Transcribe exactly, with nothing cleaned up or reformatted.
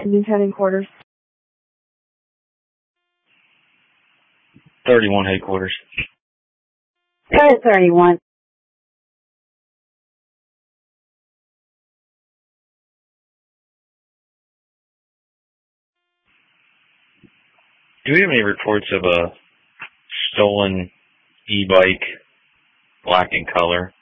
Lieutenant Quarters. thirty-one headquarters. Go ahead, thirty-one. Do we have any reports of a stolen e-bike, black in color,